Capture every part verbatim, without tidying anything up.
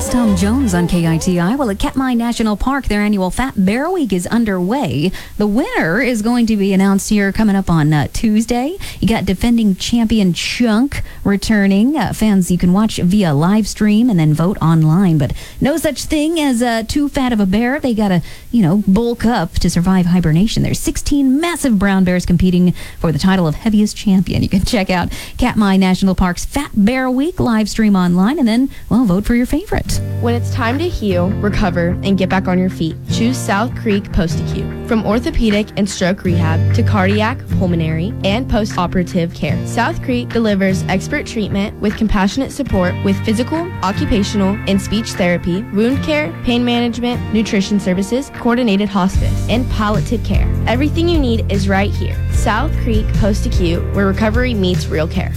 Tom Jones on K I T I. Well, at Katmai National Park, their annual Fat Bear Week is underway. The winner is going to be announced here coming up on uh, Tuesday. You got defending champion Chunk returning. Uh, fans, you can watch via live stream and then vote online. But no such thing as uh, too fat of a bear. They got to, you know, bulk up to survive hibernation. There's sixteen massive brown bears competing for the title of heaviest champion. You can check out Katmai National Park's Fat Bear Week live stream online and then, well, vote for your favorite. When it's time to heal, recover, and get back on your feet, choose South Creek Post-Acute. From orthopedic and stroke rehab to cardiac, pulmonary, and post-operative care, South Creek delivers expert treatment with compassionate support with physical, occupational, and speech therapy, wound care, pain management, nutrition services, coordinated hospice, and palliative care. Everything you need is right here. South Creek Post-Acute, where recovery meets real care.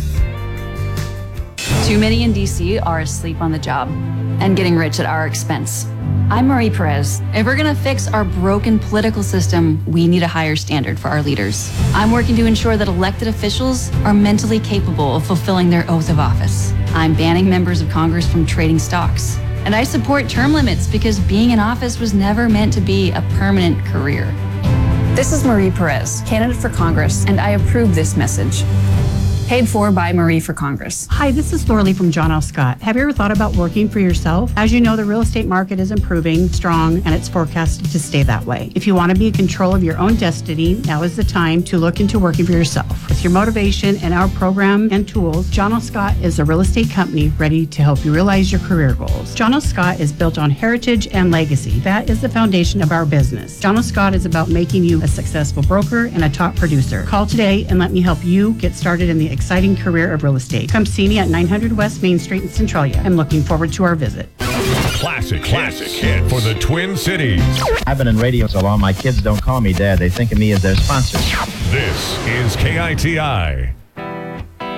Too many in D C are asleep on the job and getting rich at our expense. I'm Marie Perez. If we're gonna fix our broken political system, we need a higher standard for our leaders. I'm working to ensure that elected officials are mentally capable of fulfilling their oath of office. I'm banning members of Congress from trading stocks. And I support term limits because being in office was never meant to be a permanent career. This is Marie Perez, candidate for Congress, and I approve this message. Paid for by Marie for Congress. Hi, this is Thorley from John F. Scott. Have you ever thought about working for yourself? As you know, the real estate market is improving, strong, and it's forecasted to stay that way. If you want to be in control of your own destiny, now is the time to look into working for yourself. With your motivation and our program and tools, John F. Scott is a real estate company ready to help you realize your career goals. John F. Scott is built on heritage and legacy. That is the foundation of our business. John F. Scott is about making you a successful broker and a top producer. Call today and let me help you get started in the exciting career of real estate. Come see me at nine hundred West Main Street in Centralia. I'm looking forward to our visit. Classic, classic hit for the Twin Cities. I've been in radio so long, my kids don't call me Dad. They think of me as their sponsor. This is K I T I.